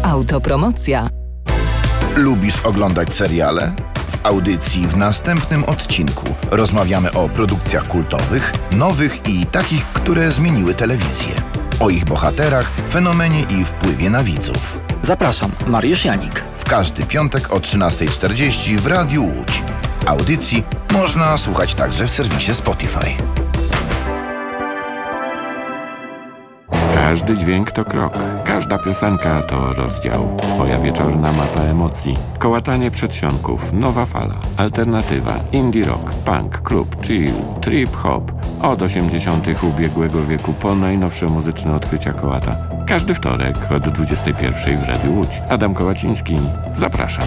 Autopromocja. Lubisz oglądać seriale? W audycji w następnym odcinku rozmawiamy o produkcjach kultowych, nowych i takich, które zmieniły telewizję. O ich bohaterach, fenomenie i wpływie na widzów. Zapraszam, Mariusz Janik. W każdy piątek o 13:40 w Radiu Łódź. Audycji można słuchać także w serwisie Spotify. Każdy dźwięk to krok, każda piosenka to rozdział. Twoja wieczorna mapa emocji. Kołatanie przedsionków, nowa fala, alternatywa, indie rock, punk, klub, chill, trip hop. Od 80. ubiegłego wieku po najnowsze muzyczne odkrycia kołata. Każdy wtorek od 21 w Radiu Łódź. Adam Kołaciński, zapraszam.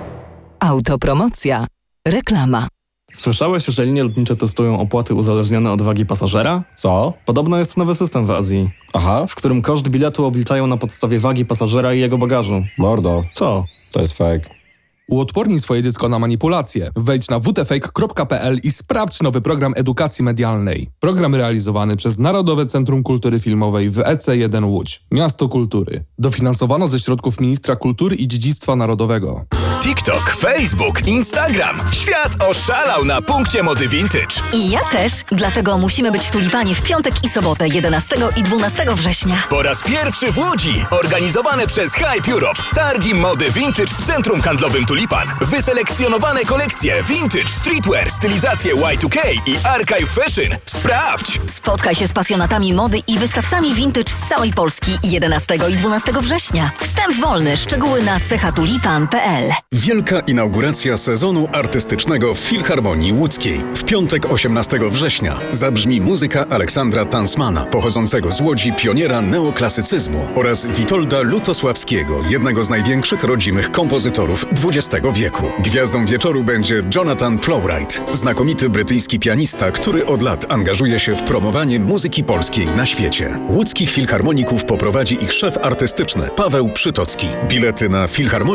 Autopromocja. Reklama. Słyszałeś, że linie lotnicze testują opłaty uzależnione od wagi pasażera? Co? Podobno jest nowy system w Azji, Aha, w którym koszt biletu obliczają na podstawie wagi pasażera i jego bagażu. mordo, Co? to jest fake. Uodpornij swoje dziecko na manipulacje. Wejdź na wtfake.pl i sprawdź nowy program edukacji medialnej. Program realizowany przez Narodowe Centrum Kultury Filmowej w EC1 Łódź. Miasto Kultury. Dofinansowano ze środków Ministra Kultury i Dziedzictwa Narodowego. TikTok, Facebook, Instagram. Świat oszalał na punkcie mody vintage. I ja też, dlatego musimy być w Tulipanie w piątek i sobotę 11 i 12 września. Po raz pierwszy w Łodzi. Organizowane przez Hype Europe. Targi mody vintage w centrum handlowym Tulipan. Wyselekcjonowane kolekcje vintage, streetwear, stylizacje Y2K i archive fashion. Sprawdź! Spotkaj się z pasjonatami mody i wystawcami vintage z całej Polski 11 i 12 września. Wstęp wolny, szczegóły na chatulipan.pl. Wielka inauguracja sezonu artystycznego w Filharmonii Łódzkiej. W piątek 18 września zabrzmi muzyka Aleksandra Tansmana, pochodzącego z Łodzi pioniera neoklasycyzmu, oraz Witolda Lutosławskiego, jednego z największych rodzimych kompozytorów XX wieku. Gwiazdą wieczoru będzie Jonathan Plowright, znakomity brytyjski pianista, który od lat angażuje się w promowanie muzyki polskiej na świecie. Łódzkich filharmoników poprowadzi ich szef artystyczny Paweł Przytocki. Bilety na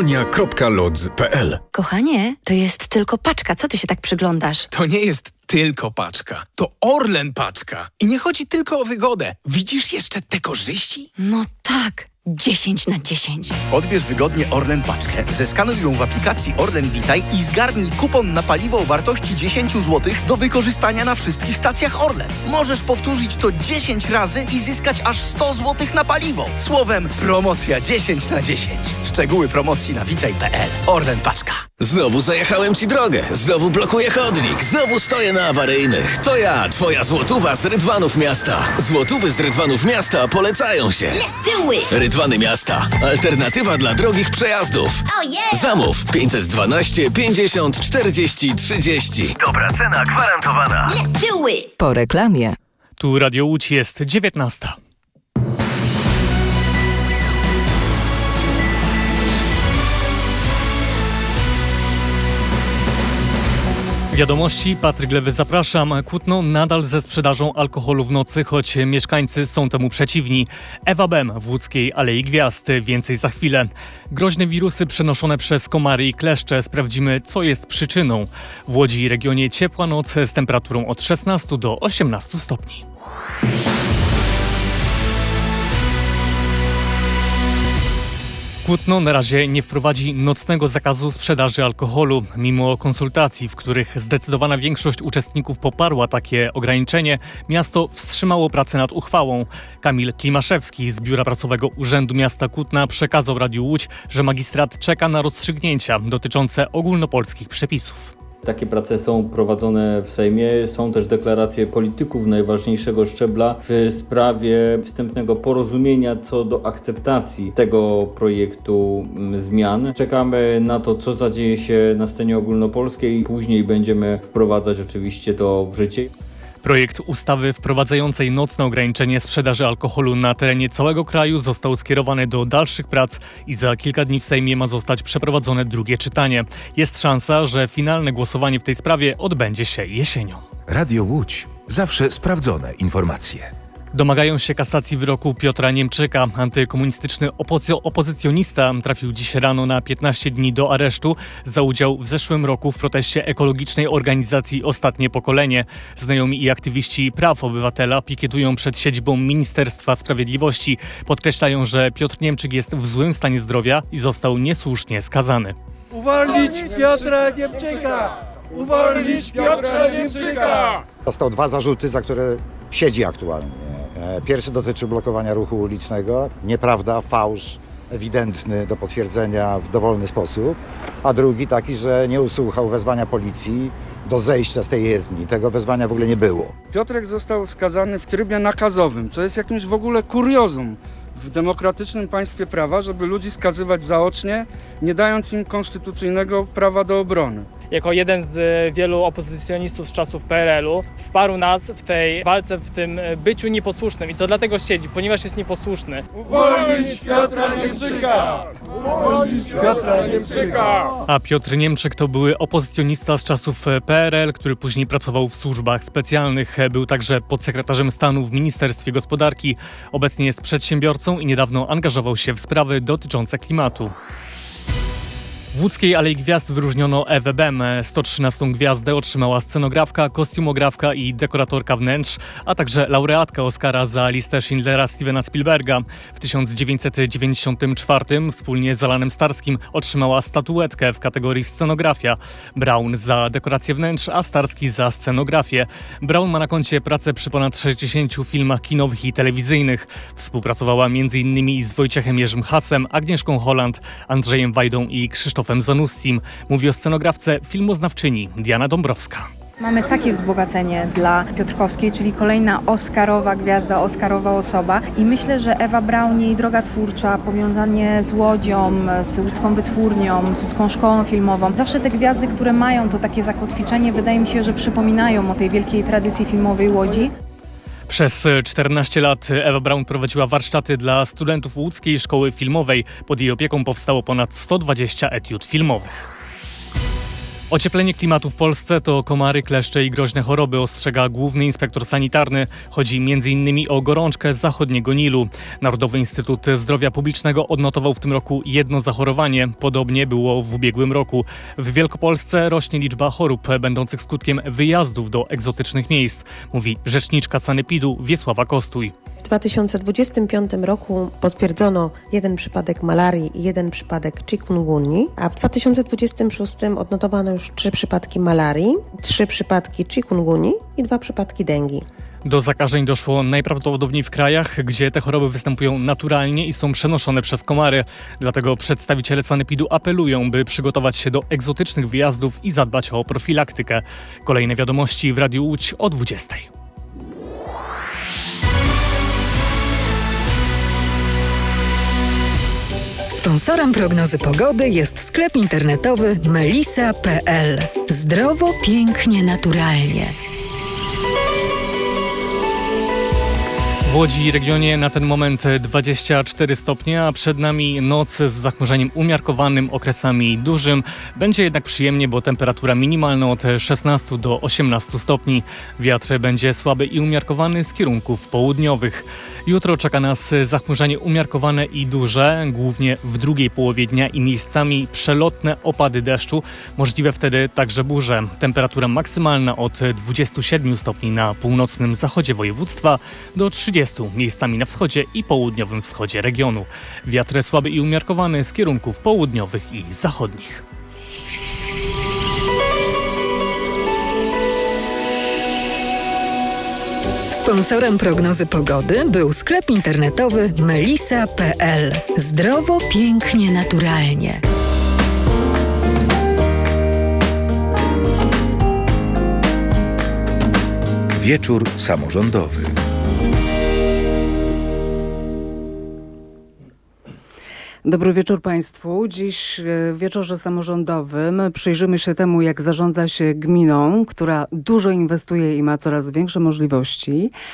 filharmonia.lodz.pl. Kochanie, to jest tylko paczka. Co ty się tak przyglądasz? To nie jest tylko paczka. To Orlen paczka. I nie chodzi tylko o wygodę. Widzisz jeszcze te korzyści? No tak. 10 na 10. Odbierz wygodnie Orlen paczkę, zeskanuj ją w aplikacji Orlen Witaj i zgarnij kupon na paliwo o wartości 10 zł do wykorzystania na wszystkich stacjach Orlen. Możesz powtórzyć to 10 razy i zyskać aż 100 zł na paliwo. Słowem, promocja 10 na 10. Szczegóły promocji na witaj.pl. Orlen paczka. Znowu zajechałem ci drogę. Znowu blokuję chodnik. Znowu stoję na awaryjnych. To ja, twoja złotówa z Rydwanów Miasta. Złotówy z Rydwanów Miasta polecają się. Let's do it! Rydwany Miasta. Alternatywa dla drogich przejazdów. Oh yeah! Zamów 512 50 40 30. Dobra cena gwarantowana. Let's do it! Po reklamie. Tu Radio Łódź, jest 19. Wiadomości, Patryk Lewy, zapraszam. Kłótno nadal ze sprzedażą alkoholu w nocy, choć mieszkańcy są temu przeciwni. Ewa Bem w łódzkiej Alei Gwiazd. Więcej za chwilę. Groźne wirusy przenoszone przez komary i kleszcze. Sprawdzimy, co jest przyczyną. W Łodzi i regionie ciepła noc z temperaturą od 16 do 18 stopni. Kłótno na razie nie wprowadzi nocnego zakazu sprzedaży alkoholu. Mimo konsultacji, w których zdecydowana większość uczestników poparła takie ograniczenie, miasto wstrzymało pracę nad uchwałą. Kamil Klimaszewski z Biura Prasowego Urzędu Miasta Kutna przekazał Radiu Łódź, że magistrat czeka na rozstrzygnięcia dotyczące ogólnopolskich przepisów. Takie prace są prowadzone w Sejmie. Są też deklaracje polityków najważniejszego szczebla w sprawie wstępnego porozumienia co do akceptacji tego projektu zmian. Czekamy na to, co zadzieje się na scenie ogólnopolskiej. Później będziemy wprowadzać oczywiście to w życie. Projekt ustawy wprowadzającej nocne ograniczenie sprzedaży alkoholu na terenie całego kraju został skierowany do dalszych prac i za kilka dni w Sejmie ma zostać przeprowadzone drugie czytanie. Jest szansa, że finalne głosowanie w tej sprawie odbędzie się jesienią. Radio Łódź. Zawsze sprawdzone informacje. Domagają się kasacji wyroku Piotra Niemczyka. Antykomunistyczny opozycjonista trafił dziś rano na 15 dni do aresztu za udział w zeszłym roku w proteście ekologicznej organizacji Ostatnie Pokolenie. Znajomi i aktywiści praw obywatela pikietują przed siedzibą Ministerstwa Sprawiedliwości. Podkreślają, że Piotr Niemczyk jest w złym stanie zdrowia i został niesłusznie skazany. Uwolnić Piotra Niemczyka! Uwolnić Piotra Niemczyka! Dostał 2 zarzuty, za które siedzi aktualnie. Pierwszy dotyczy blokowania ruchu ulicznego. Nieprawda, fałsz ewidentny do potwierdzenia w dowolny sposób. A drugi taki, że nie usłuchał wezwania policji do zejścia z tej jezdni. Tego wezwania w ogóle nie było. Piotrek został skazany w trybie nakazowym, co jest jakimś w ogóle kuriozum w demokratycznym państwie prawa, żeby ludzi skazywać zaocznie, nie dając im konstytucyjnego prawa do obrony. Jako jeden z wielu opozycjonistów z czasów PRL-u wsparł nas w tej walce, w tym byciu nieposłusznym i to dlatego siedzi, ponieważ jest nieposłuszny. Uwolnić Piotra Niemczyka! Uwolnić Piotra Niemczyka! A Piotr Niemczyk to były opozycjonista z czasów PRL, który później pracował w służbach specjalnych. Był także podsekretarzem stanu w Ministerstwie Gospodarki. Obecnie jest przedsiębiorcą i niedawno angażował się w sprawy dotyczące klimatu. W Łódzkiej Alei Gwiazd wyróżniono Ewę Bem. 113. gwiazdę otrzymała scenografka, kostiumografka i dekoratorka wnętrz, a także laureatka Oscara za listę Schindlera Stevena Spielberga. W 1994 wspólnie z Alanem Starskim otrzymała statuetkę w kategorii scenografia. Brown za dekorację wnętrz, a Starski za scenografię. Brown ma na koncie pracę przy ponad 60 filmach kinowych i telewizyjnych. Współpracowała m.in. z Wojciechem Jerzym Hasem, Agnieszką Holland, Andrzejem Wajdą i Krzysztofem Zanussim. Mówi o scenografce filmoznawczyni Diana Dąbrowska. Mamy takie wzbogacenie dla Piotrkowskiej, czyli kolejna oscarowa gwiazda, oscarowa osoba i myślę, że Ewa Braun, jej droga twórcza, powiązanie z Łodzią, z łódzką wytwórnią, z łódzką szkołą filmową. Zawsze te gwiazdy, które mają to takie zakotwiczenie, wydaje mi się, że przypominają o tej wielkiej tradycji filmowej Łodzi. Przez 14 lat Ewa Braun prowadziła warsztaty dla studentów Łódzkiej Szkoły Filmowej. Pod jej opieką powstało ponad 120 etiud filmowych. Ocieplenie klimatu w Polsce to komary, kleszcze i groźne choroby, ostrzega główny inspektor sanitarny. Chodzi m.in. o gorączkę z zachodniego Nilu. Narodowy Instytut Zdrowia Publicznego odnotował w tym roku 1 zachorowanie. Podobnie było w ubiegłym roku. W Wielkopolsce rośnie liczba chorób będących skutkiem wyjazdów do egzotycznych miejsc, mówi rzeczniczka Sanepidu Wiesława Kostuj. W 2025 roku potwierdzono 1 przypadek malarii i 1 przypadek chikungunyi, a w 2026 odnotowano już 3 przypadki malarii, 3 przypadki chikungunyi i 2 przypadki dengi. Do zakażeń doszło najprawdopodobniej w krajach, gdzie te choroby występują naturalnie i są przenoszone przez komary. Dlatego przedstawiciele Sanepidu apelują, by przygotować się do egzotycznych wyjazdów i zadbać o profilaktykę. Kolejne wiadomości w Radiu Łódź o 20:00. Sponsorem prognozy pogody jest sklep internetowy melisa.pl. Zdrowo, pięknie, naturalnie. W Łodzi i regionie na ten moment 24 stopnie, a przed nami noc z zachmurzeniem umiarkowanym, okresami dużym. Będzie jednak przyjemnie, bo temperatura minimalna od 16 do 18 stopni. Wiatr będzie słaby i umiarkowany z kierunków południowych. Jutro czeka nas zachmurzenie umiarkowane i duże, głównie w drugiej połowie dnia i miejscami przelotne opady deszczu. Możliwe wtedy także burze. Temperatura maksymalna od 27 stopni na północnym zachodzie województwa do 30 miejscami na wschodzie i południowym wschodzie regionu. Wiatr słaby i umiarkowany z kierunków południowych i zachodnich. Sponsorem prognozy pogody był sklep internetowy melisa.pl. Zdrowo, pięknie, naturalnie. Wieczór samorządowy. Dobry wieczór Państwu. Dziś w wieczorze samorządowym przyjrzymy się temu, jak zarządza się gminą, która dużo inwestuje i ma coraz większe możliwości,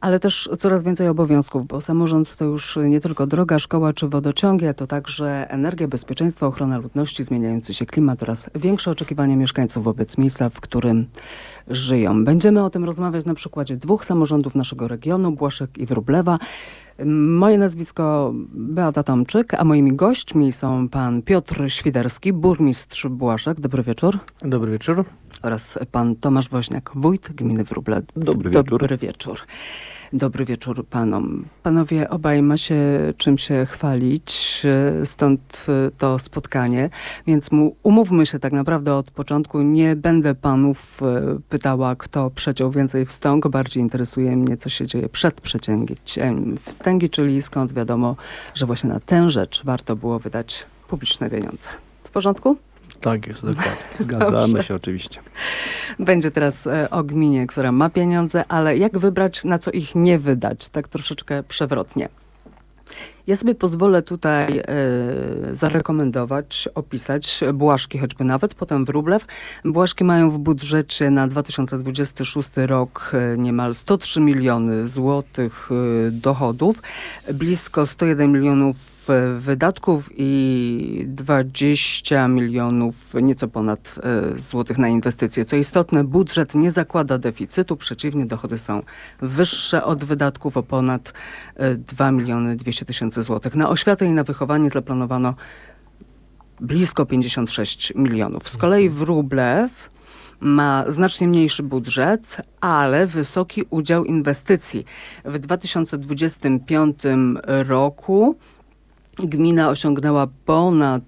Ale też coraz więcej obowiązków, bo samorząd to już nie tylko droga, szkoła czy wodociągi, a to także energia, bezpieczeństwo, ochrona ludności, zmieniający się klimat oraz większe oczekiwania mieszkańców wobec miejsca, w którym żyją. Będziemy o tym rozmawiać na przykładzie 2 samorządów naszego regionu, Błaszek i Wróblewa. Moje nazwisko Beata Tomczyk, a moimi gośćmi są pan Piotr Świderski, burmistrz Błaszek. Dobry wieczór. Dobry wieczór. Oraz pan Tomasz Woźniak, wójt gminy Wróble. Dobry wieczór. Dobry wieczór. Dobry wieczór panom. Panowie, obaj macie czym się chwalić, stąd to spotkanie, więc umówmy się tak naprawdę od początku. Nie będę panów pytała, kto przeciął więcej wstąg. Bardziej interesuje mnie, co się dzieje przed przecięciem wstęgi, czyli skąd wiadomo, że właśnie na tę rzecz warto było wydać publiczne pieniądze. W porządku? Tak jest, dokładnie. Zgadzamy się oczywiście. Będzie teraz o gminie, która ma pieniądze, ale jak wybrać, na co ich nie wydać? Tak troszeczkę przewrotnie. Ja sobie pozwolę tutaj zarekomendować, opisać Błaszki choćby nawet, potem Wróblew. Błaszki mają w budżecie na 2026 rok niemal 103 miliony złotych dochodów, blisko 101 milionów wydatków i 20 milionów, nieco ponad złotych na inwestycje. Co istotne, budżet nie zakłada deficytu, przeciwnie, dochody są wyższe od wydatków o ponad 2 miliony 200 tysięcy złotych. Na oświatę i na wychowanie zaplanowano blisko 56 milionów. Z kolei Wróblew ma znacznie mniejszy budżet, ale wysoki udział inwestycji. W 2025 roku gmina osiągnęła ponad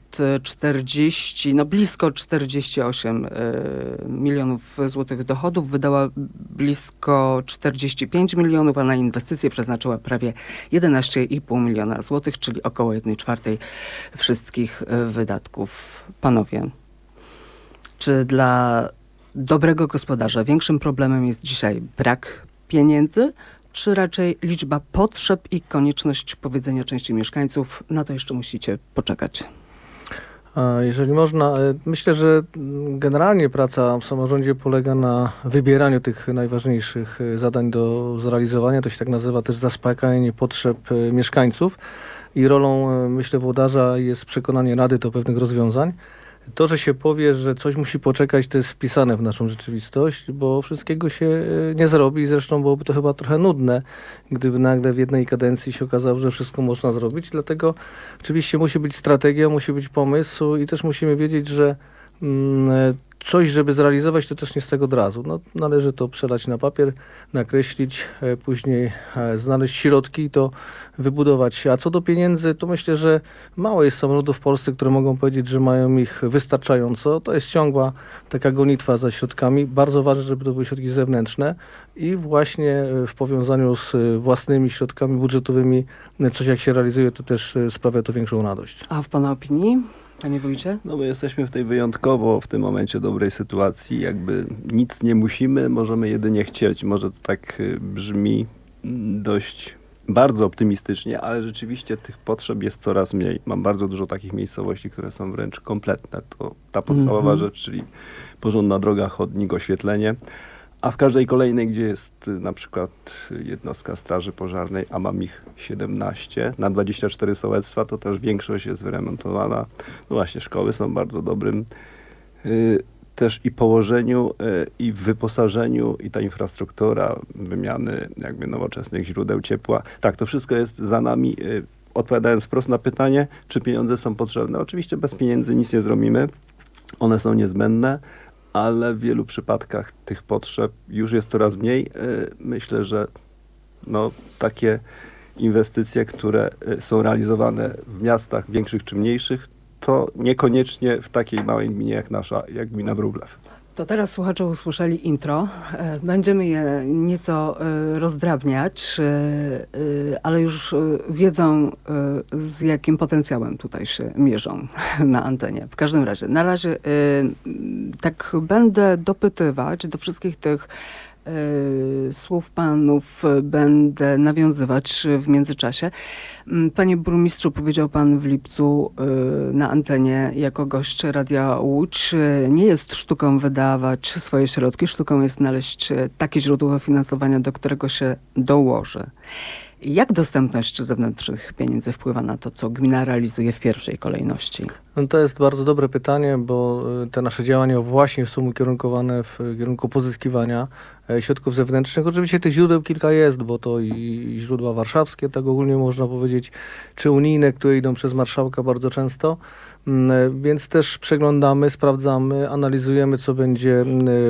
40, blisko 48 milionów złotych dochodów, wydała blisko 45 milionów, a na inwestycje przeznaczyła prawie 11,5 miliona złotych, czyli około 1/4 wszystkich wydatków. Panowie, czy dla dobrego gospodarza większym problemem jest dzisiaj brak pieniędzy, czy raczej liczba potrzeb i konieczność powiedzenia części mieszkańców, na to jeszcze musicie poczekać? Jeżeli można, myślę, że generalnie praca w samorządzie polega na wybieraniu tych najważniejszych zadań do zrealizowania. To się tak nazywa też zaspokajanie potrzeb mieszkańców i rolą, myślę, włodarza jest przekonanie rady do pewnych rozwiązań. To, że się powie, że coś musi poczekać, to jest wpisane w naszą rzeczywistość, bo wszystkiego się nie zrobi. Zresztą byłoby to chyba trochę nudne, gdyby nagle w jednej kadencji się okazało, że wszystko można zrobić. Dlatego oczywiście musi być strategia, musi być pomysł i też musimy wiedzieć, że coś, żeby zrealizować, to też nie z tego od razu. Należy to przelać na papier, nakreślić, później znaleźć środki i to wybudować. A co do pieniędzy, to myślę, że mało jest samorządów w Polsce, które mogą powiedzieć, że mają ich wystarczająco. To jest ciągła taka gonitwa za środkami. Bardzo ważne, żeby to były środki zewnętrzne i właśnie w powiązaniu z własnymi środkami budżetowymi coś jak się realizuje, to też sprawia to większą radość. A w pana opinii? Panie wójcie? My jesteśmy w tej wyjątkowo w tym momencie dobrej sytuacji. Jakby nic nie musimy, możemy jedynie chcieć. Może to tak brzmi dość bardzo optymistycznie, ale rzeczywiście tych potrzeb jest coraz mniej. Mam bardzo dużo takich miejscowości, które są wręcz kompletne. To ta podstawowa rzecz, czyli porządna droga, chodnik, oświetlenie. A w każdej kolejnej, gdzie jest na przykład jednostka straży pożarnej, a mam ich 17 na 24 sołectwa, to też większość jest wyremontowana. Właśnie szkoły są bardzo dobrym też i położeniu, i w wyposażeniu, i ta infrastruktura wymiany jakby nowoczesnych źródeł ciepła. Tak, to wszystko jest za nami. Odpowiadając wprost na pytanie, czy pieniądze są potrzebne. Oczywiście bez pieniędzy nic nie zrobimy. One są niezbędne, ale w wielu przypadkach tych potrzeb już jest coraz mniej. Myślę, że takie inwestycje, które są realizowane w miastach większych czy mniejszych, to niekoniecznie w takiej małej gminie jak nasza, jak gmina Wróblew. To teraz słuchacze usłyszeli intro. Będziemy je nieco rozdrabniać, ale już wiedzą, z jakim potencjałem tutaj się mierzą na antenie. W każdym razie, na razie tak będę dopytywać do wszystkich tych słów panów będę nawiązywać w międzyczasie. Panie burmistrzu, powiedział pan w lipcu na antenie jako gość Radia Łódź, nie jest sztuką wydawać swoje środki, sztuką jest znaleźć takie źródło finansowania, do którego się dołoży. Jak dostępność zewnętrznych pieniędzy wpływa na to, co gmina realizuje w pierwszej kolejności? No to jest bardzo dobre pytanie, bo te nasze działania właśnie są ukierunkowane w kierunku pozyskiwania środków zewnętrznych. Oczywiście tych źródeł kilka jest, bo to i źródła warszawskie, tak ogólnie można powiedzieć, czy unijne, które idą przez marszałka bardzo często. Więc też przeglądamy, sprawdzamy, analizujemy, co będzie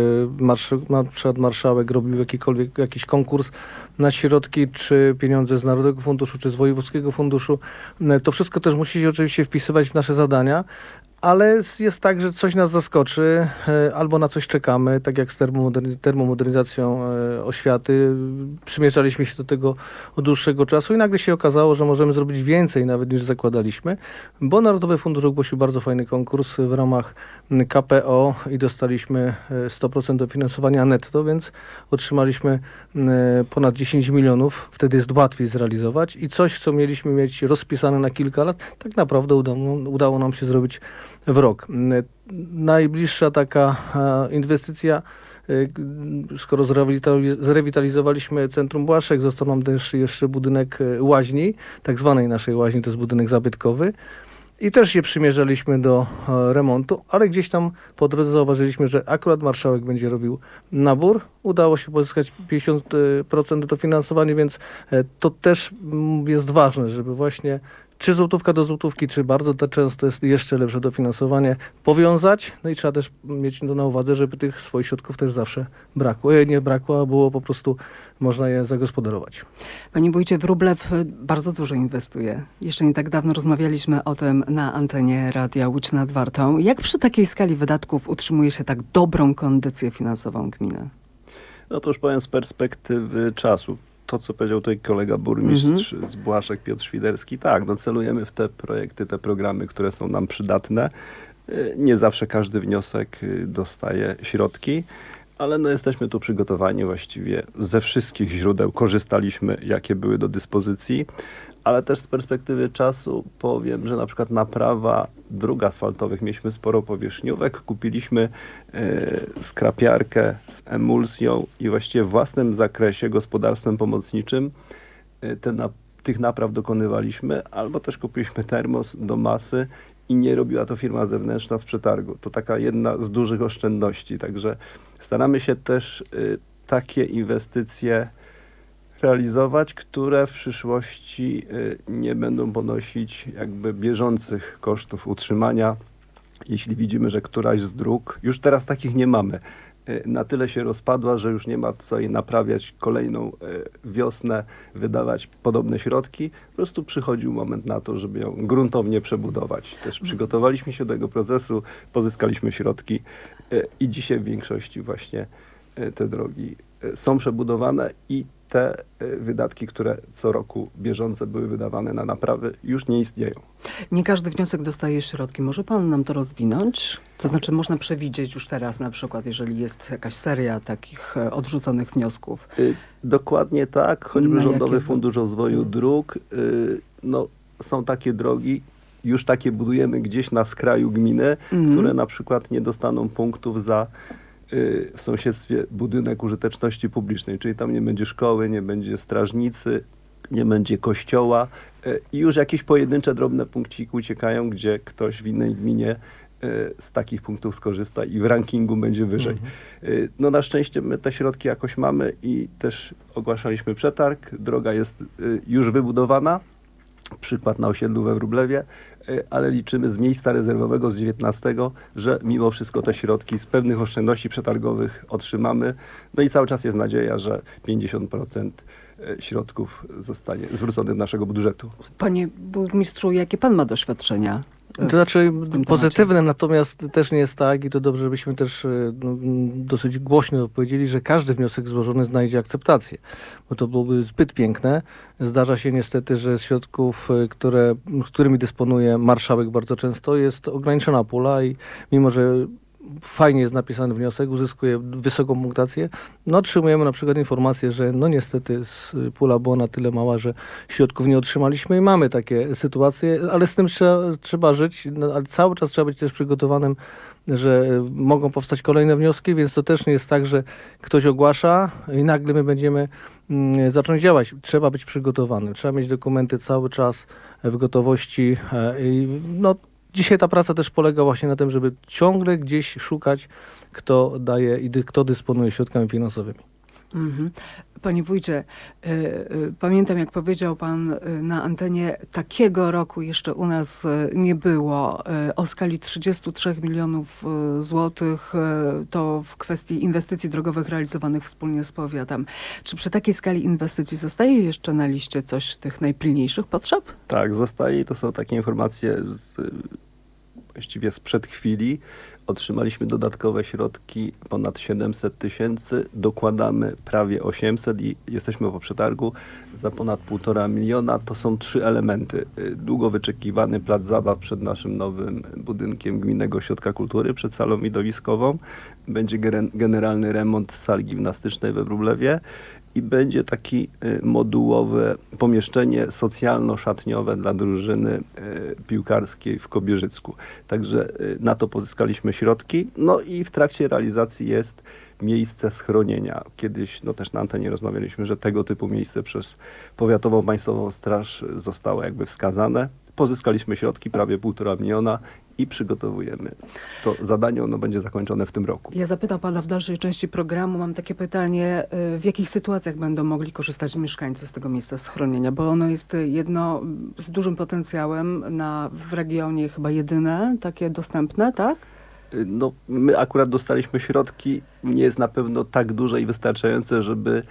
na przykład marszałek robił jakiś konkurs na środki, czy pieniądze z Narodowego Funduszu, czy z Wojewódzkiego Funduszu. To wszystko też musi się oczywiście wpisywać w nasze zadania, ale jest tak, że coś nas zaskoczy, albo na coś czekamy, tak jak z termomodernizacją oświaty. Przymierzaliśmy się do tego od dłuższego czasu i nagle się okazało, że możemy zrobić więcej nawet niż zakładaliśmy, bo Narodowy Fundusz ogłosił bardzo fajny konkurs w ramach KPO i dostaliśmy 100% dofinansowania netto, więc otrzymaliśmy ponad 10 milionów. Wtedy jest łatwiej zrealizować i coś, co mieliśmy mieć rozpisane na kilka lat, tak naprawdę udało nam się zrobić w rok. Najbliższa taka inwestycja, skoro zrewitalizowaliśmy Centrum Błaszek, został nam też jeszcze budynek łaźni, tak zwanej naszej łaźni, to jest budynek zabytkowy. I też się przymierzaliśmy do remontu, ale gdzieś tam po drodze zauważyliśmy, że akurat marszałek będzie robił nabór. Udało się pozyskać 50% dofinansowania, więc to też jest ważne, żeby właśnie czy złotówka do złotówki, czy bardzo to często jest jeszcze lepsze dofinansowanie, powiązać. No i trzeba też mieć to na uwadze, żeby tych swoich środków też zawsze nie brakło, a było po prostu można je zagospodarować. Panie wójcie, Wróblew bardzo dużo inwestuje. Jeszcze nie tak dawno rozmawialiśmy o tym na antenie Radia Łódź nad Wartą. Jak przy takiej skali wydatków utrzymuje się tak dobrą kondycję finansową gminy? No to już powiem z perspektywy czasu. To, co powiedział tutaj kolega burmistrz z Błaszek, Piotr Świderski, tak, no celujemy w te projekty, te programy, które są nam przydatne. Nie zawsze każdy wniosek dostaje środki, ale no jesteśmy tu przygotowani właściwie ze wszystkich źródeł. Korzystaliśmy, jakie były do dyspozycji, ale też z perspektywy czasu powiem, że na przykład naprawa dróg asfaltowych, mieliśmy sporo powierzchniówek, kupiliśmy skrapiarkę z emulsją i właściwie w własnym zakresie gospodarstwem pomocniczym tych napraw dokonywaliśmy, albo też kupiliśmy termos do masy i nie robiła to firma zewnętrzna z przetargu. To taka jedna z dużych oszczędności, także staramy się też takie inwestycje realizować, które w przyszłości nie będą ponosić jakby bieżących kosztów utrzymania. Jeśli widzimy, że któraś z dróg, już teraz takich nie mamy, na tyle się rozpadła, że już nie ma co jej naprawiać kolejną wiosnę, wydawać podobne środki. Po prostu przychodził moment na to, żeby ją gruntownie przebudować. Też przygotowaliśmy się do tego procesu, pozyskaliśmy środki i dzisiaj w większości właśnie te drogi są przebudowane i te wydatki, które co roku bieżące były wydawane na naprawy, już nie istnieją. Nie każdy wniosek dostaje środki. Może pan nam to rozwinąć? To znaczy można przewidzieć już teraz na przykład, jeżeli jest jakaś seria takich odrzuconych wniosków. Dokładnie tak. Choćby Rządowy Fundusz Rozwoju Dróg. No, są takie drogi, już takie budujemy gdzieś na skraju gminy, które na przykład nie dostaną punktów za w sąsiedztwie budynek użyteczności publicznej, czyli tam nie będzie szkoły, nie będzie strażnicy, nie będzie kościoła i już jakieś pojedyncze drobne punkciki uciekają, gdzie ktoś w innej gminie z takich punktów skorzysta i w rankingu będzie wyżej. No na szczęście my te środki jakoś mamy i też ogłaszaliśmy przetarg. Droga jest już wybudowana. Przykład na osiedlu we Wróblewie, ale liczymy z miejsca rezerwowego z 19, że mimo wszystko te środki z pewnych oszczędności przetargowych otrzymamy. No i cały czas jest nadzieja, że 50% środków zostanie zwróconych do naszego budżetu. Panie burmistrzu, jakie pan ma doświadczenia? To znaczy pozytywnym, natomiast też nie jest tak i to dobrze, żebyśmy też dosyć głośno powiedzieli, że każdy wniosek złożony znajdzie akceptację, bo to byłoby zbyt piękne. Zdarza się niestety, że z środków, którymi dysponuje marszałek bardzo często, jest ograniczona pula i mimo, że fajnie jest napisany wniosek, uzyskuje wysoką punktację, no otrzymujemy na przykład informację, że no niestety pula była na tyle mała, że środków nie otrzymaliśmy i mamy takie sytuacje, ale z tym trzeba żyć, no, ale cały czas trzeba być też przygotowanym, że mogą powstać kolejne wnioski, więc to też nie jest tak, że ktoś ogłasza i nagle my będziemy zacząć działać. Trzeba być przygotowanym, trzeba mieć dokumenty cały czas w gotowości i no dzisiaj ta praca też polega właśnie na tym, żeby ciągle gdzieś szukać, kto daje i kto dysponuje środkami finansowymi. Mhm. Panie wójcie, pamiętam jak powiedział pan na antenie, takiego roku jeszcze u nas nie było. O skali 33 milionów złotych to w kwestii inwestycji drogowych realizowanych wspólnie z powiatem. Czy przy takiej skali inwestycji zostaje jeszcze na liście coś tych najpilniejszych potrzeb? Tak, zostaje i to są takie informacje właściwie sprzed chwili. Otrzymaliśmy dodatkowe środki ponad 700 000, dokładamy prawie 800 i jesteśmy po przetargu za ponad 1,5 miliona. To są 3 elementy. Długo wyczekiwany plac zabaw przed naszym nowym budynkiem Gminnego Ośrodka Kultury, przed salą widowiskową. Będzie generalny remont sali gimnastycznej we Wróblewie i będzie taki modułowe pomieszczenie socjalno-szatniowe dla drużyny piłkarskiej w Kobierzycku. Także na to pozyskaliśmy środki. No i w trakcie realizacji jest miejsce schronienia. Kiedyś też na antenie rozmawialiśmy, że tego typu miejsce przez Powiatową Państwową Straż zostało jakby wskazane. Pozyskaliśmy środki, prawie 1,5 miliona i przygotowujemy. To zadanie ono będzie zakończone w tym roku. Ja zapytam pana w dalszej części programu, mam takie pytanie, w jakich sytuacjach będą mogli korzystać mieszkańcy z tego miejsca schronienia, bo ono jest jedno z dużym potencjałem w regionie chyba jedyne takie dostępne, tak? No, my akurat dostaliśmy środki, nie jest na pewno tak duże i wystarczające, żeby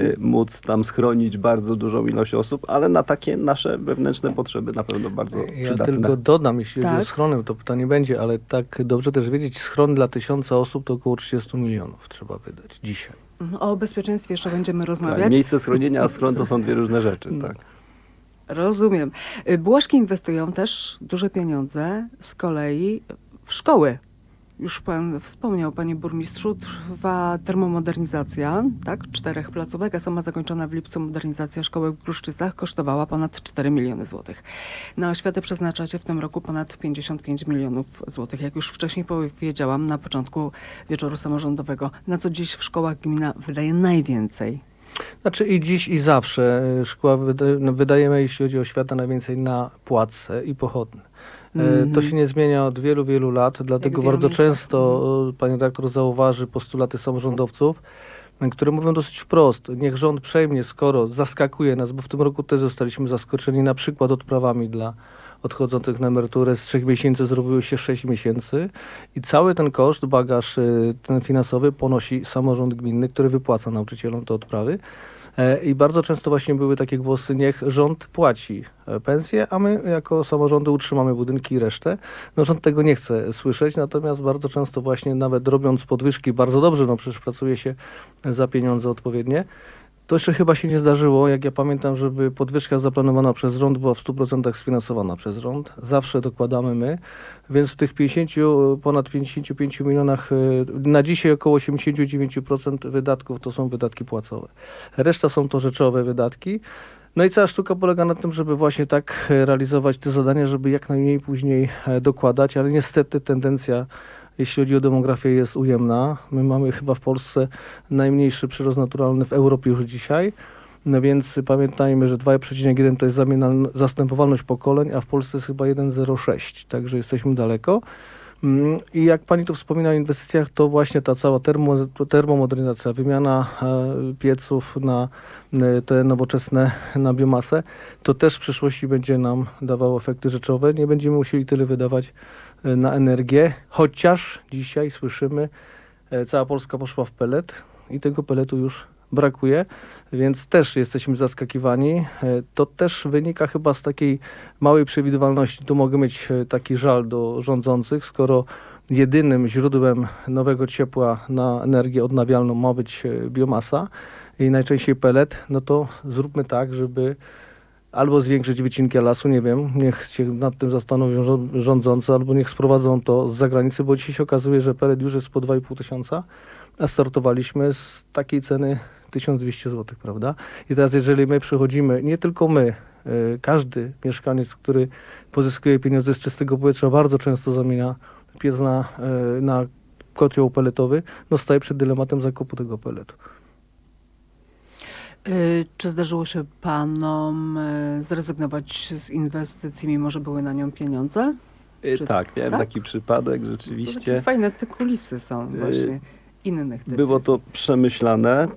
móc tam schronić bardzo dużą ilość osób, ale na takie nasze wewnętrzne potrzeby na pewno bardzo przydatne. Ja tylko dodam, jeśli chodzi o schrony, to pytanie będzie, ale tak dobrze też wiedzieć, schron dla 1000 osób to około 30 milionów trzeba wydać dzisiaj. O bezpieczeństwie jeszcze będziemy rozmawiać. Tak, miejsce schronienia, a schron to są dwie różne rzeczy, tak. Rozumiem. Bułaszki inwestują też duże pieniądze z kolei w szkoły. Już pan wspomniał, panie burmistrzu, trwa termomodernizacja, tak? 4 placówek, a sama zakończona w lipcu modernizacja szkoły w Gruszczycach kosztowała ponad 4 miliony złotych. Na oświatę przeznaczacie w tym roku ponad 55 milionów złotych. Jak już wcześniej powiedziałam na początku wieczoru samorządowego, na co dziś w szkołach gmina wydaje najwięcej? Znaczy i dziś i zawsze szkoła wydajemy, jeśli chodzi o oświatę, najwięcej na płace i pochodne. To się nie zmienia od wielu, wielu lat, dlatego bardzo często pani redaktor zauważy postulaty samorządowców, które mówią dosyć wprost. Niech rząd przejmie, skoro zaskakuje nas, bo w tym roku też zostaliśmy zaskoczeni na przykład odprawami dla odchodzących na emeryturę. Z 3 miesięcy zrobiło się 6 miesięcy i cały ten koszt, bagaż ten finansowy ponosi samorząd gminny, który wypłaca nauczycielom te odprawy. I bardzo często właśnie były takie głosy, niech rząd płaci pensje, a my jako samorządy utrzymamy budynki i resztę. No rząd tego nie chce słyszeć, natomiast bardzo często właśnie nawet robiąc podwyżki, bardzo dobrze, no przecież pracuje się za pieniądze odpowiednie. To jeszcze chyba się nie zdarzyło, jak ja pamiętam, żeby podwyżka zaplanowana przez rząd była w 100% sfinansowana przez rząd. Zawsze dokładamy my, więc w tych ponad 55 milionach, na dzisiaj około 89% wydatków to są wydatki płacowe. Reszta są to rzeczowe wydatki. No i cała sztuka polega na tym, żeby właśnie tak realizować te zadania, żeby jak najmniej później dokładać, ale niestety tendencja, jeśli chodzi o demografię, jest ujemna. My mamy chyba w Polsce najmniejszy przyrost naturalny w Europie już dzisiaj. No więc pamiętajmy, że 2,1 to jest zastępowalność pokoleń, a w Polsce jest chyba 1,06, także jesteśmy daleko. I jak pani tu wspomina o inwestycjach, to właśnie ta cała termomodernizacja, wymiana pieców na te nowoczesne, na biomasę, to też w przyszłości będzie nam dawało efekty rzeczowe. Nie będziemy musieli tyle wydawać na energię, chociaż dzisiaj słyszymy, cała Polska poszła w pelet i tego peletu już brakuje, więc też jesteśmy zaskakiwani. To też wynika chyba z takiej małej przewidywalności. Tu mogę mieć taki żal do rządzących, skoro jedynym źródłem nowego ciepła na energię odnawialną ma być biomasa i najczęściej pelet, no to zróbmy tak, żeby albo zwiększyć wycinkę lasu, nie wiem, niech się nad tym zastanowią rządzący, albo niech sprowadzą to z zagranicy, bo dzisiaj się okazuje, że pelet już jest po 2,5 tysiąca, a startowaliśmy z takiej ceny 1200 zł, prawda? I teraz jeżeli my przychodzimy, nie tylko my, każdy mieszkaniec, który pozyskuje pieniądze z czystego powietrza, bardzo często zamienia piec na kocioł peletowy, no staje przed dylematem zakupu tego peletu. Czy zdarzyło się panom zrezygnować z inwestycji, mimo że były na nią pieniądze? Tak, miałem taki przypadek, rzeczywiście. Takie fajne te kulisy są właśnie innych decyzji. Było to przemyślane.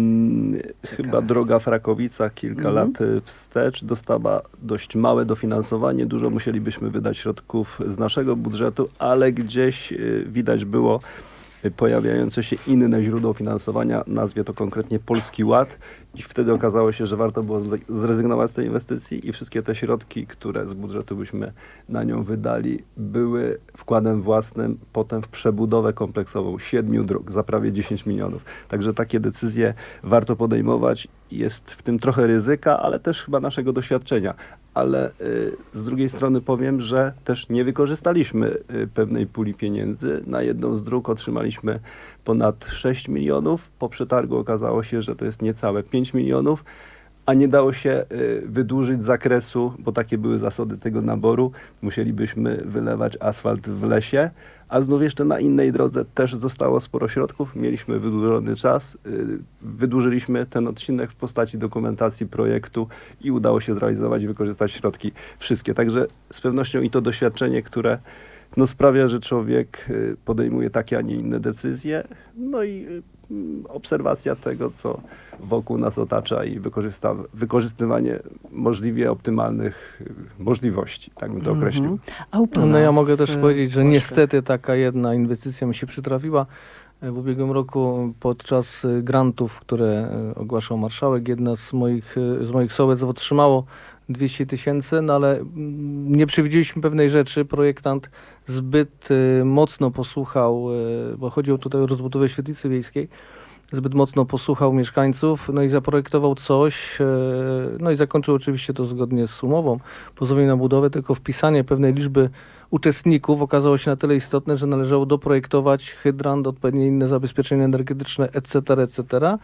Chyba droga w Rakowicach kilka lat wstecz dostała dość małe dofinansowanie. Dużo musielibyśmy wydać środków z naszego budżetu, ale gdzieś widać było pojawiające się inne źródło finansowania, nazwie to konkretnie Polski Ład, i wtedy okazało się, że warto było zrezygnować z tej inwestycji i wszystkie te środki, które z budżetu byśmy na nią wydali, były wkładem własnym potem w przebudowę kompleksową 7 dróg za prawie 10 milionów. Także takie decyzje warto podejmować. Jest w tym trochę ryzyka, ale też chyba naszego doświadczenia. Ale z drugiej strony powiem, że też nie wykorzystaliśmy pewnej puli pieniędzy. Na jedną z dróg otrzymaliśmy ponad 6 milionów. Po przetargu okazało się, że to jest niecałe 5 milionów, a nie dało się wydłużyć zakresu, bo takie były zasady tego naboru. Musielibyśmy wylewać asfalt w lesie, a znów jeszcze na innej drodze też zostało sporo środków. Mieliśmy wydłużony czas, wydłużyliśmy ten odcinek w postaci dokumentacji projektu i udało się zrealizować i wykorzystać środki wszystkie. Także z pewnością i to doświadczenie, które sprawia, że człowiek podejmuje takie, a nie inne decyzje. No i obserwacja tego, co wokół nas otacza i wykorzystywanie możliwie optymalnych możliwości, tak bym to określił. No ja mogę też powiedzieć, że niestety taka jedna inwestycja mi się przytrafiła. W ubiegłym roku podczas grantów, które ogłaszał marszałek, jedna z moich sołectw otrzymało 200 000, no ale nie przewidzieliśmy pewnej rzeczy. Projektant zbyt mocno posłuchał, bo chodziło tutaj o rozbudowę świetlicy wiejskiej, zbyt mocno posłuchał mieszkańców, no i zaprojektował coś, no i zakończył oczywiście to zgodnie z umową, pozwolenie na budowę, tylko wpisanie pewnej liczby uczestników okazało się na tyle istotne, że należało doprojektować hydrant, odpowiednie inne zabezpieczenia energetyczne, etc., etc.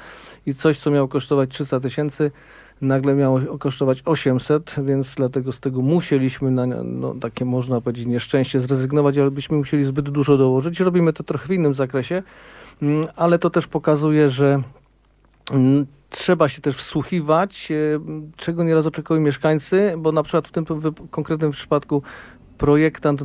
I coś, co miało kosztować 300 000, nagle miało kosztować 800, więc dlatego z tego musieliśmy na takie, można powiedzieć, nieszczęście zrezygnować, ale byśmy musieli zbyt dużo dołożyć. Robimy to trochę w innym zakresie, ale to też pokazuje, że trzeba się też wsłuchiwać, czego nieraz oczekują mieszkańcy, bo na przykład w tym konkretnym przypadku projektant,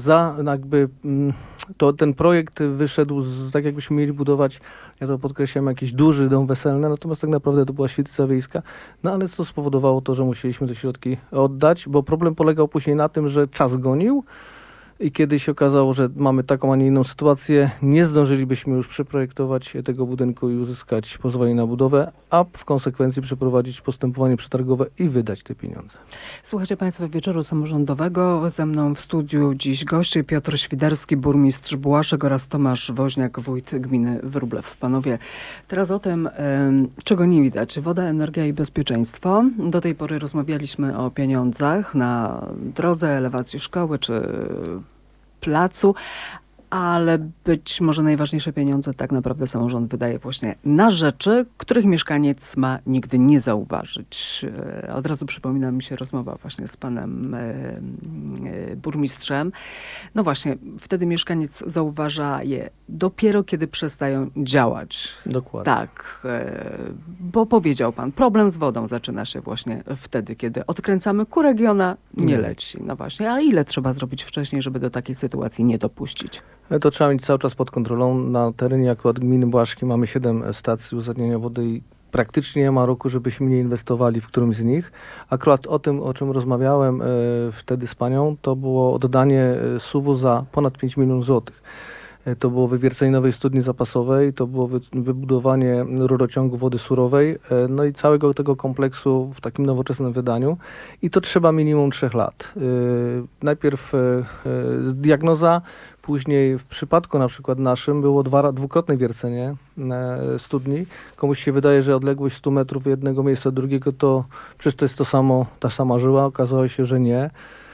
to ten projekt wyszedł tak, jakbyśmy mieli budować, ja to podkreślam, jakiś duży dom weselny, natomiast tak naprawdę to była świetlica wiejska, no ale to spowodowało to, że musieliśmy te środki oddać, bo problem polegał później na tym, że czas gonił i kiedy się okazało, że mamy taką, a nie inną sytuację, nie zdążylibyśmy już przeprojektować tego budynku i uzyskać pozwolenie na budowę, a w konsekwencji przeprowadzić postępowanie przetargowe i wydać te pieniądze. Słuchajcie Państwo Wieczoru Samorządowego. Ze mną w studiu dziś goście Piotr Świderski, burmistrz Błaszek, oraz Tomasz Woźniak, wójt gminy Wróblew. Panowie, teraz o tym, czego nie widać. Woda, energia i bezpieczeństwo. Do tej pory rozmawialiśmy o pieniądzach na drodze, elewacji szkoły czy placu, ale być może najważniejsze pieniądze tak naprawdę samorząd wydaje właśnie na rzeczy, których mieszkaniec ma nigdy nie zauważyć. Od razu przypomina mi się rozmowa właśnie z panem burmistrzem. No właśnie, wtedy mieszkaniec zauważa je dopiero, kiedy przestają działać. Dokładnie. Tak, bo powiedział pan, problem z wodą zaczyna się właśnie wtedy, kiedy odkręcamy kurek i ona nie leci. No właśnie, ale ile trzeba zrobić wcześniej, żeby do takiej sytuacji nie dopuścić? To trzeba mieć cały czas pod kontrolą. Na terenie akurat gminy Błaszki mamy 7 stacji uzdatniania wody i praktycznie nie ma roku, żebyśmy nie inwestowali w którymś z nich. Akurat o tym, o czym rozmawiałem wtedy z panią, to było oddanie SUW-u za ponad 5 milionów złotych. To było wywiercenie nowej studni zapasowej, to było wybudowanie rurociągu wody surowej, no i całego tego kompleksu w takim nowoczesnym wydaniu. I to trzeba minimum 3 lat. Najpierw diagnoza, Później w przypadku na przykład naszym było dwukrotne wiercenie studni. Komuś się wydaje, że odległość 100 metrów jednego miejsca do drugiego to przecież to jest ta sama żyła. Okazało się, że nie.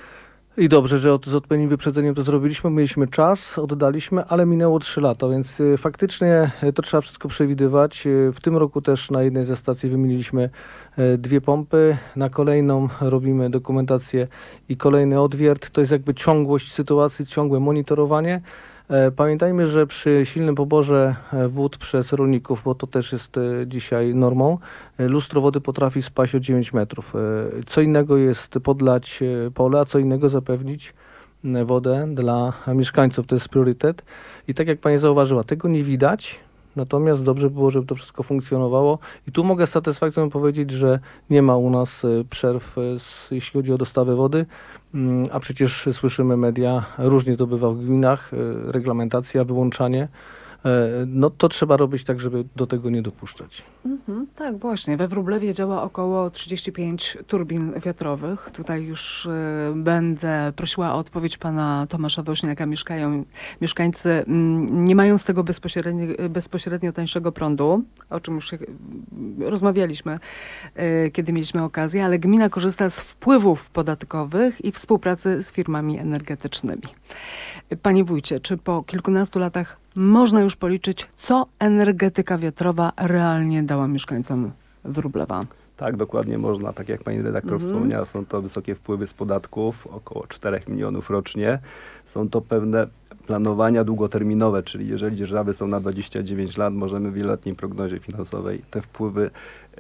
I dobrze, że z odpowiednim wyprzedzeniem to zrobiliśmy. Mieliśmy czas, oddaliśmy, ale minęło 3 lata, więc faktycznie to trzeba wszystko przewidywać. W tym roku też na jednej ze stacji wymieniliśmy 2 pompy. Na kolejną robimy dokumentację i kolejny odwiert. To jest jakby ciągłość sytuacji, ciągłe monitorowanie. Pamiętajmy, że przy silnym poborze wód przez rolników, bo to też jest dzisiaj normą, lustro wody potrafi spaść o 9 metrów. Co innego jest podlać pole, a co innego zapewnić wodę dla mieszkańców. To jest priorytet. I tak jak pani zauważyła, tego nie widać, natomiast dobrze było, żeby to wszystko funkcjonowało. I tu mogę z satysfakcją powiedzieć, że nie ma u nas przerw, jeśli chodzi o dostawę wody, a przecież słyszymy media, różnie to bywa w gminach, reglamentacja, wyłączanie. No to trzeba robić tak, żeby do tego nie dopuszczać. Tak, właśnie. We Wróblewie działa około 35 turbin wiatrowych. Tutaj już będę prosiła o odpowiedź pana Tomasza Woźniaka. Mieszkańcy nie mają z tego bezpośrednio tańszego prądu, o czym już rozmawialiśmy, kiedy mieliśmy okazję, ale gmina korzysta z wpływów podatkowych i współpracy z firmami energetycznymi. Panie wójcie, czy po kilkunastu latach można już policzyć, co energetyka wiatrowa realnie dała mieszkańcom Wróblewa? Tak, dokładnie można. Tak jak pani redaktor wspomniała, są to wysokie wpływy z podatków, około 4 milionów rocznie. Są to pewne planowania długoterminowe, czyli jeżeli dzierżawy są na 29 lat, możemy w wieloletniej prognozie finansowej te wpływy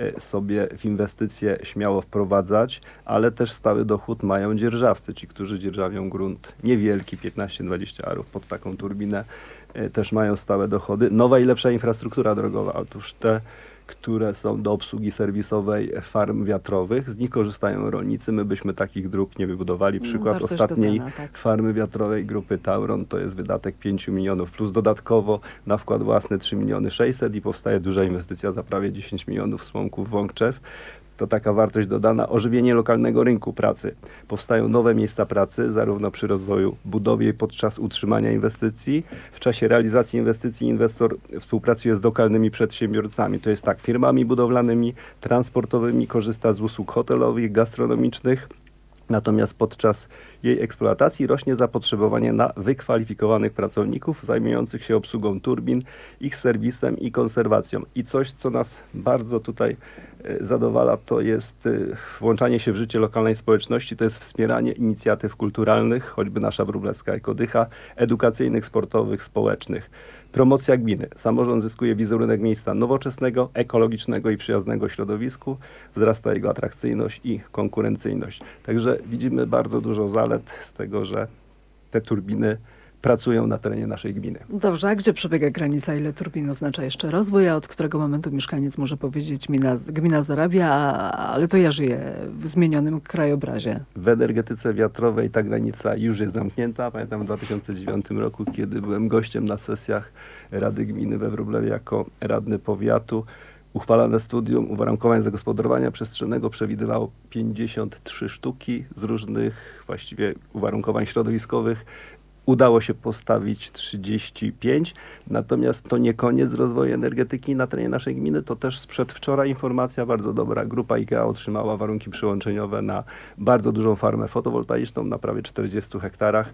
sobie w inwestycje śmiało wprowadzać, ale też stały dochód mają dzierżawcy, ci, którzy dzierżawią grunt niewielki, 15-20 arów pod taką turbinę, też mają stałe dochody. Nowa i lepsza infrastruktura drogowa, otóż te, które są do obsługi serwisowej farm wiatrowych, z nich korzystają rolnicy. My byśmy takich dróg nie wybudowali. Przykład ostatniej farmy wiatrowej grupy Tauron to jest wydatek 5 milionów plus dodatkowo na wkład własny 3 miliony 600 i powstaje duża inwestycja za prawie 10 milionów Słomków Wączew. To taka wartość dodana, ożywienie lokalnego rynku pracy. Powstają nowe miejsca pracy, zarówno przy rozwoju, budowie i podczas utrzymania inwestycji. W czasie realizacji inwestycji inwestor współpracuje z lokalnymi przedsiębiorcami. To jest tak, firmami budowlanymi, transportowymi, korzysta z usług hotelowych, gastronomicznych. Natomiast podczas jej eksploatacji rośnie zapotrzebowanie na wykwalifikowanych pracowników zajmujących się obsługą turbin, ich serwisem i konserwacją. I coś, co nas bardzo tutaj zadowala, to jest włączanie się w życie lokalnej społeczności, to jest wspieranie inicjatyw kulturalnych, choćby nasza wróblewska Ekodycha, edukacyjnych, sportowych, społecznych. Promocja gminy. Samorząd zyskuje wizerunek miejsca nowoczesnego, ekologicznego i przyjaznego środowisku. Wzrasta jego atrakcyjność i konkurencyjność. Także widzimy bardzo dużo zalet z tego, że te turbiny pracują na terenie naszej gminy. Dobrze, a gdzie przebiega granica? Ile turbin oznacza jeszcze rozwój? A od którego momentu mieszkaniec może powiedzieć, gmina zarabia, ale to ja żyję w zmienionym krajobrazie? W energetyce wiatrowej ta granica już jest zamknięta. Pamiętam w 2009 roku, kiedy byłem gościem na sesjach Rady Gminy we Wróblewie jako radny powiatu. Uchwalane studium uwarunkowań zagospodarowania przestrzennego przewidywało 53 sztuki z różnych właściwie uwarunkowań środowiskowych. Udało się postawić 35, natomiast to nie koniec rozwoju energetyki na terenie naszej gminy, to też sprzed wczoraj informacja bardzo dobra. Grupa IKEA otrzymała warunki przyłączeniowe na bardzo dużą farmę fotowoltaiczną na prawie 40 hektarach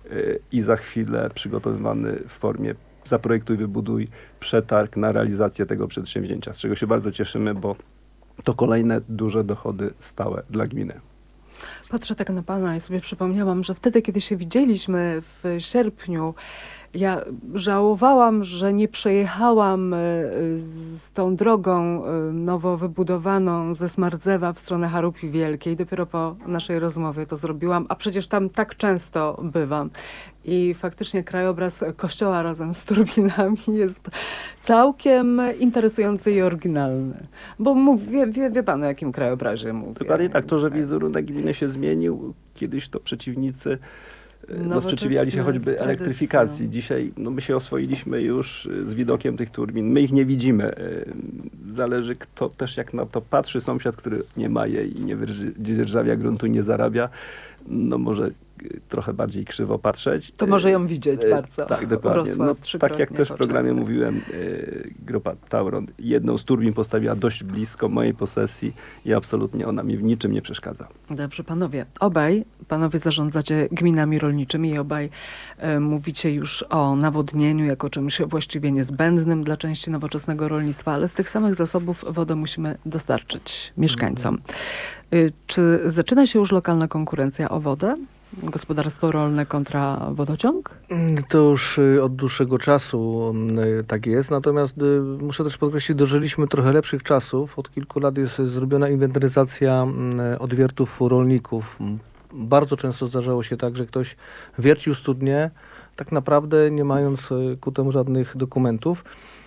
i za chwilę przygotowywany w formie zaprojektuj, wybuduj przetarg na realizację tego przedsięwzięcia, z czego się bardzo cieszymy, bo to kolejne duże dochody stałe dla gminy. Patrzę tak na pana i sobie przypomniałam, że wtedy, kiedy się widzieliśmy w sierpniu, ja żałowałam, że nie przejechałam z tą drogą nowo wybudowaną ze Smardzewa w stronę Charupi Wielkiej. Dopiero po naszej rozmowie to zrobiłam, a przecież tam tak często bywam. I faktycznie krajobraz kościoła razem z turbinami jest całkiem interesujący i oryginalny. Bo wie pan, o jakim krajobrazie mówię. Dokładnie tak, to, że wizerunek gminy się zmienił, kiedyś to przeciwnicy sprzeciwiali się choćby elektryfikacji. Dzisiaj my się oswoiliśmy już z widokiem tych turbin. My ich nie widzimy. Zależy, kto też jak na to patrzy. Sąsiad, który nie ma jej i nie dzierżawia gruntu, nie zarabia, może trochę bardziej krzywo patrzeć. To może ją widzieć bardzo. Tak, dokładnie. No, tak jak też w programie mówiłem, grupa Tauron jedną z turbin postawiła dość blisko mojej posesji i absolutnie ona mi w niczym nie przeszkadza. Dobrze, panowie. Obaj panowie zarządzacie gminami rolniczymi i obaj mówicie już o nawodnieniu jako czymś właściwie niezbędnym dla części nowoczesnego rolnictwa, ale z tych samych zasobów wodę musimy dostarczyć mieszkańcom. Czy zaczyna się już lokalna konkurencja o wodę? Gospodarstwo rolne kontra wodociąg? To już od dłuższego czasu tak jest, natomiast muszę też podkreślić, dożyliśmy trochę lepszych czasów. Od kilku lat jest zrobiona inwentaryzacja odwiertów rolników. Bardzo często zdarzało się tak, że ktoś wiercił studnię, tak naprawdę nie mając ku temu żadnych dokumentów.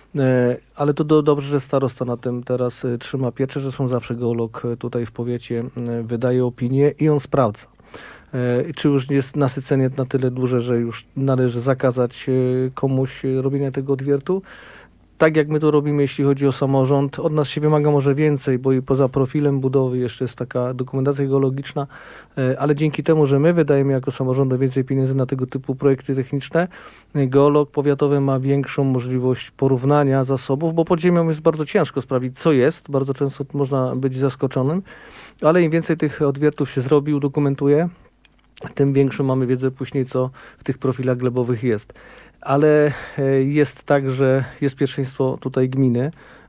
Ale to dobrze, że starosta na tym teraz trzyma pieczę, że są zawsze geolog tutaj w powiecie, wydaje opinię i on sprawdza. Czy już jest nasycenie na tyle duże, że już należy zakazać komuś robienia tego odwiertu? Tak jak my to robimy, jeśli chodzi o samorząd, od nas się wymaga może więcej, bo i poza profilem budowy jeszcze jest taka dokumentacja geologiczna, ale dzięki temu, że my wydajemy jako samorząd więcej pieniędzy na tego typu projekty techniczne, geolog powiatowy ma większą możliwość porównania zasobów, bo pod ziemią jest bardzo ciężko sprawdzić, co jest. Bardzo często można być zaskoczonym, ale im więcej tych odwiertów się zrobi, udokumentuje, tym większą mamy wiedzę później, co w tych profilach glebowych jest. Ale jest tak, że jest pierwszeństwo tutaj gminy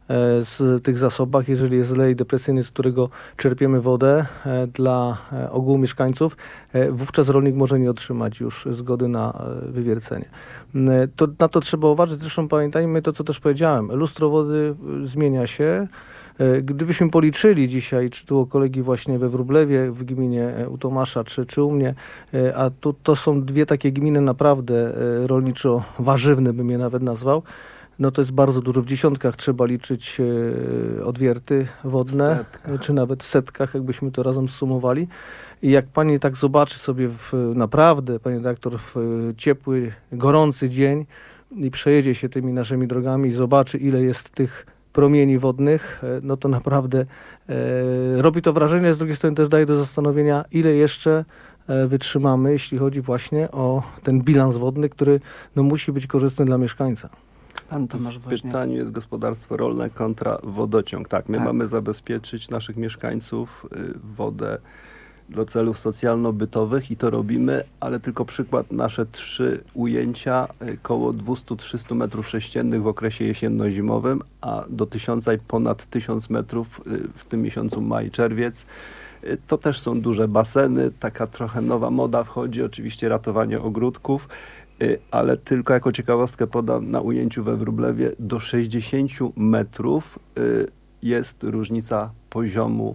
z tych zasobach. Jeżeli jest zlej depresyjny, z którego czerpiemy wodę dla ogółu mieszkańców, wówczas rolnik może nie otrzymać już zgody na wywiercenie. Na to trzeba uważać. Zresztą pamiętajmy to, co też powiedziałem. Lustro wody zmienia się. Gdybyśmy policzyli dzisiaj, czy tu u kolegi właśnie we Wróblewie, w gminie u Tomasza, czy u mnie, a to są dwie takie gminy naprawdę rolniczo-warzywne, bym je nawet nazwał, no to jest bardzo dużo. W dziesiątkach trzeba liczyć odwierty wodne, czy nawet w setkach, jakbyśmy to razem zsumowali. I jak pani tak zobaczy sobie naprawdę, pani redaktor, w ciepły, gorący dzień i przejedzie się tymi naszymi drogami i zobaczy, ile jest tych promieni wodnych, no to naprawdę robi to wrażenie, z drugiej strony też daje do zastanowienia, ile jeszcze wytrzymamy, jeśli chodzi właśnie o ten bilans wodny, który no, musi być korzystny dla mieszkańca. Pan Tomasz Woźniak. W pytaniu jest gospodarstwo rolne kontra wodociąg. Tak, my mamy zabezpieczyć naszych mieszkańców wodę do celów socjalno-bytowych i to robimy, ale tylko przykład, nasze 3 ujęcia, koło 200-300 metrów sześciennych w okresie jesienno-zimowym, a do 1000 i ponad 1000 metrów w tym miesiącu maj, czerwiec. To też są duże baseny, taka trochę nowa moda wchodzi, oczywiście ratowanie ogródków, ale tylko jako ciekawostkę podam, na ujęciu we Wróblewie do 60 metrów jest różnica poziomu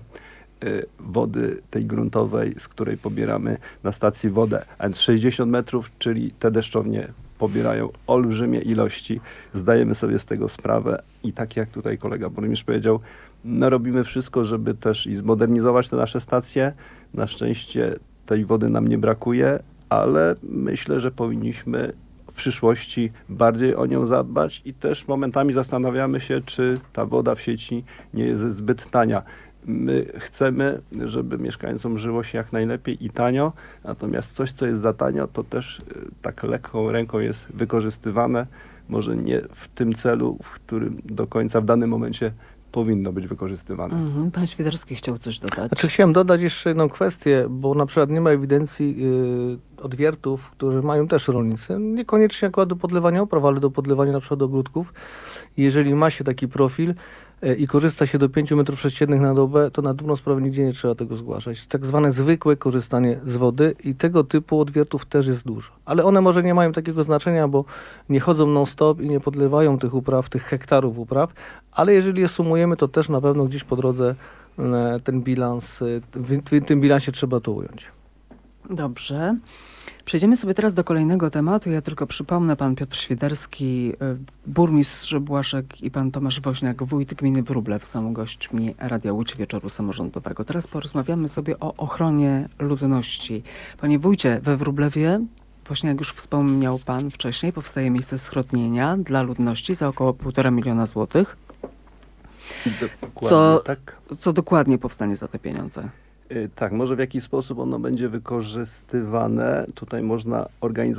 wody tej gruntowej, z której pobieramy na stacji wodę. A więc 60 metrów, czyli te deszczownie pobierają olbrzymie ilości. Zdajemy sobie z tego sprawę i tak jak tutaj kolega burmistrz powiedział, no robimy wszystko, żeby też i zmodernizować te nasze stacje. Na szczęście tej wody nam nie brakuje, ale myślę, że powinniśmy w przyszłości bardziej o nią zadbać i też momentami zastanawiamy się, czy ta woda w sieci nie jest zbyt tania. My chcemy, żeby mieszkańcom żyło się jak najlepiej i tanio, natomiast coś, co jest za tanio, to też tak lekką ręką jest wykorzystywane, może nie w tym celu, w którym do końca w danym momencie powinno być wykorzystywane. Pan Świderski chciał coś dodać. Znaczy, chciałem dodać jeszcze jedną kwestię, bo na przykład nie ma ewidencji odwiertów, które mają też rolnicy, niekoniecznie akurat do podlewania upraw, ale do podlewania na przykład ogródków. Jeżeli ma się taki profil i korzysta się do 5 metrów sześciennych na dobę, to na dobrą sprawę nigdzie nie trzeba tego zgłaszać. Tak zwane zwykłe korzystanie z wody i tego typu odwiertów też jest dużo. Ale one może nie mają takiego znaczenia, bo nie chodzą non-stop i nie podlewają tych upraw, tych hektarów upraw, ale jeżeli je sumujemy, to też na pewno gdzieś po drodze ten bilans, w tym bilansie trzeba to ująć. Dobrze. Przejdziemy sobie teraz do kolejnego tematu. Ja tylko przypomnę, pan Piotr Świderski, burmistrz Błaszek i pan Tomasz Woźniak, wójt gminy Wróblew są gośćmi Radia Łódź Wieczoru Samorządowego. Teraz porozmawiamy sobie o ochronie ludności. Panie wójcie, we Wróblewie, właśnie jak już wspomniał pan wcześniej, powstaje miejsce schronienia dla ludności za około 1,5 miliona złotych. Co dokładnie powstanie za te pieniądze? Tak, może w jaki sposób ono będzie wykorzystywane. Tutaj można organizować